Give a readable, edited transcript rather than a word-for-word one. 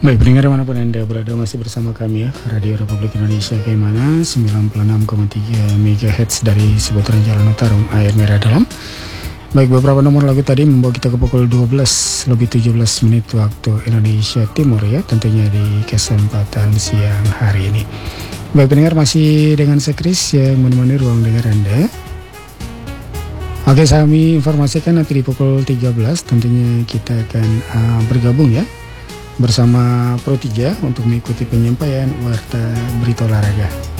Baik, pendengar dimanapun Anda berada, masih bersama kami ya, Radio Republik Indonesia Kaimana 96,3 MHz dari seputaran Jalan Utara Air Merah Dalam. Baik, beberapa nomor lagu tadi membawa kita ke pukul 12 lebih 17 menit waktu Indonesia Timur ya, tentunya di kesempatan siang hari ini. Baik, pendengar, masih dengan saya Kris yang menemani ruang dengar Anda. Oke, kami informasikan nanti di pukul 13 tentunya kita akan bergabung ya bersama Pro 3 untuk mengikuti penyampaian warta berita olahraga.